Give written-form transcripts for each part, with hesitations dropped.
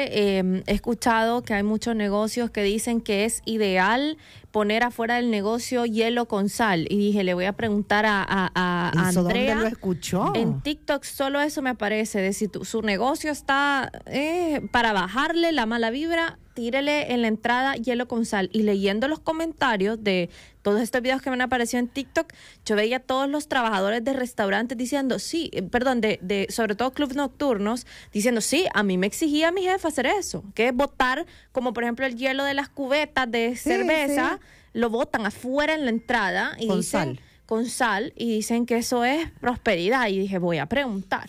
he escuchado que hay muchos negocios que dicen que es ideal poner afuera del negocio hielo con sal. Y dije, le voy a preguntar a Andrea. ¿Dónde lo escuchó? En TikTok solo eso me aparece, de si su negocio está para bajarle la mala vibra, tírele en la entrada hielo con sal. Y leyendo los comentarios de todos estos videos que me han aparecido en TikTok, yo veía a todos los trabajadores de restaurantes diciendo, sí, perdón, sobre todo clubes nocturnos, diciendo, sí, a mí me exigía mi jefe hacer eso, que es botar, como por ejemplo el hielo de las cubetas de cerveza, lo botan afuera en la entrada y con dicen... sal. Con sal, y dicen que eso es prosperidad. Y dije, voy a preguntar.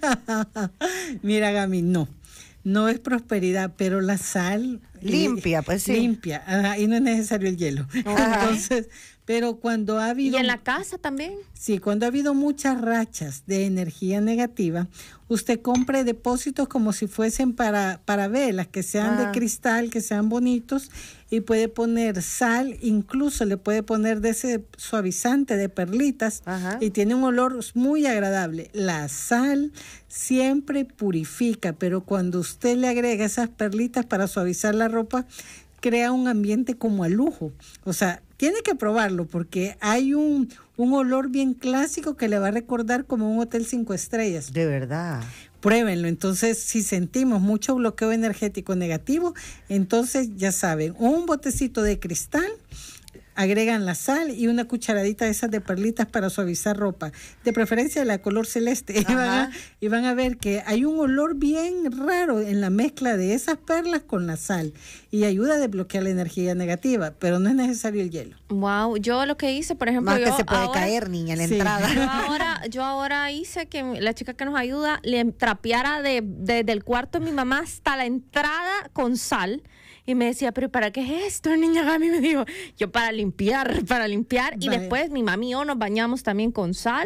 Mira, Gami, no es prosperidad, pero la sal... Limpia, pues sí. Limpia, y no es necesario el hielo. Entonces, pero cuando ha habido... ¿Y en la casa también? Sí, cuando ha habido muchas rachas de energía negativa, usted compre depósitos como si fuesen para velas, que sean de cristal, que sean bonitos, y puede poner sal, incluso le puede poner de ese suavizante de perlitas, y tiene un olor muy agradable. La sal siempre purifica, pero cuando usted le agrega esas perlitas para suavizar la ropa, crea un ambiente como a lujo. O sea, tiene que probarlo porque hay un olor bien clásico que le va a recordar como un hotel 5 estrellas. De verdad. Pruébenlo. Entonces, si sentimos mucho bloqueo energético negativo, entonces ya saben, un botecito de cristal, agregan la sal y una cucharadita de esas de perlitas para suavizar ropa, de preferencia de la color celeste, y van a ver que hay un olor bien raro en la mezcla de esas perlas con la sal y ayuda a desbloquear la energía negativa, pero no es necesario el hielo. Wow, yo lo que hice, por ejemplo, más que se puede caer, niña, en la entrada. Yo ahora hice que la chica que nos ayuda le trapeara desde el cuarto de mi mamá hasta la entrada con sal. Y me decía, ¿pero para qué es esto, niña Gami? Me dijo, yo para limpiar. Y después mi mami y yo nos bañamos también con sal.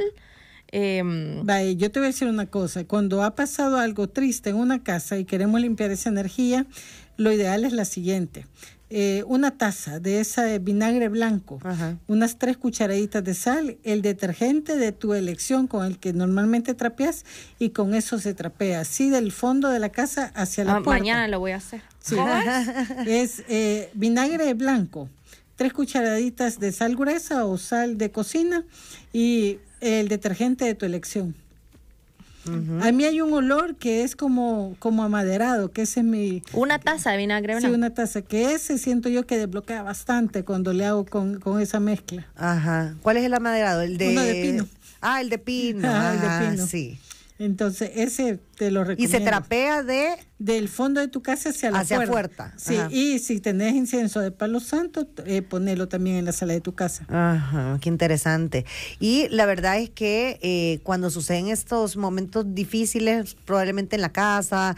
Vaya, yo te voy a decir una cosa. Cuando ha pasado algo triste en una casa y queremos limpiar esa energía, lo ideal es la siguiente. Una taza de esa vinagre blanco, unas 3 cucharaditas de sal, el detergente de tu elección con el que normalmente trapeas, y con eso se trapea así del fondo de la casa hacia la puerta. Mañana lo voy a hacer. Sí. Es vinagre blanco, 3 cucharaditas de sal gruesa o sal de cocina y el detergente de tu elección. A mí hay un olor que es como amaderado, que ese es mi... Una taza de vinagre blanco. Sí, una taza, que ese siento yo que desbloquea bastante cuando le hago con esa mezcla. ¿Cuál es el amaderado? Uno de pino. El de pino. El de pino. Sí. Entonces, ese te lo recomiendo. Y se trapea del fondo de tu casa hacia la puerta. Sí, y si tenés incienso de palo santo, ponelo también en la sala de tu casa. Qué interesante. Y la verdad es que cuando suceden estos momentos difíciles, probablemente en la casa,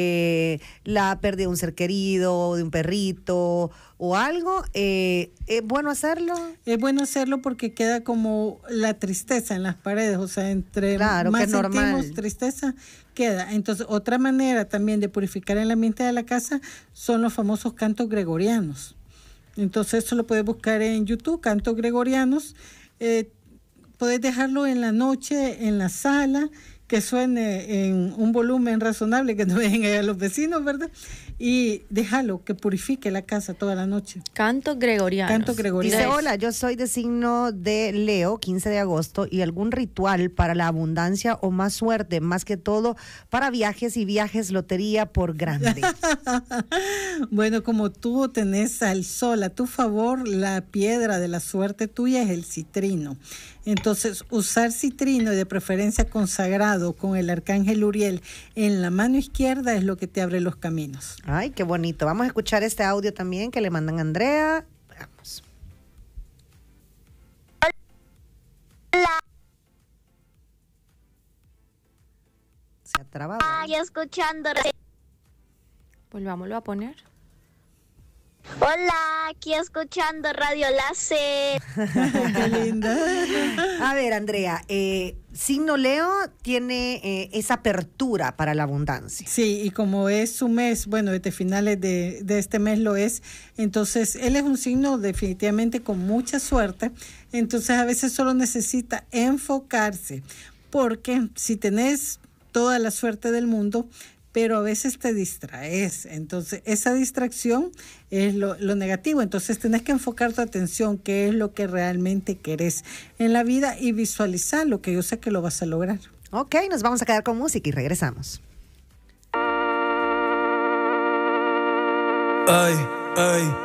la pérdida de un ser querido, de un perrito o algo, ¿es bueno hacerlo? Es bueno hacerlo porque queda como la tristeza en las paredes, o sea, entre más sentimos tristeza, queda. Entonces, otra manera también de purificar el ambiente de la casa son los famosos cantos gregorianos. Entonces, eso lo puedes buscar en YouTube, cantos gregorianos. Puedes dejarlo en la noche, en la sala, que suene en un volumen razonable, que no vengan a los vecinos, ¿verdad? Y déjalo que purifique la casa toda la noche. Cantos gregorianos. Cantos gregorianos. Dice, hola, yo soy de signo de Leo, 15 de agosto, y algún ritual para la abundancia o más suerte, más que todo para viajes y viajes, lotería por grande. Bueno, como tú tenés al sol a tu favor, la piedra de la suerte tuya es el citrino. Entonces, usar citrino y de preferencia consagrado con el arcángel Uriel en la mano izquierda es lo que te abre los caminos. Ay, qué bonito. Vamos a escuchar este audio también que le mandan a Andrea. Vamos. Hola. Se ha trabado. Ay, escuchando. Volvámoslo a poner. Hola, aquí escuchando Radio Láser. Qué linda. A ver, Andrea, signo Leo tiene esa apertura para la abundancia. Sí, y como es su mes, bueno, desde finales de este mes lo es, entonces él es un signo definitivamente con mucha suerte, entonces a veces solo necesita enfocarse, porque si tenés toda la suerte del mundo, pero a veces te distraes. Entonces, esa distracción es lo negativo. Entonces, tenés que enfocar tu atención, qué es lo que realmente querés en la vida y visualizar lo que yo sé que lo vas a lograr. Ok, nos vamos a quedar con música y regresamos. Ay, ay.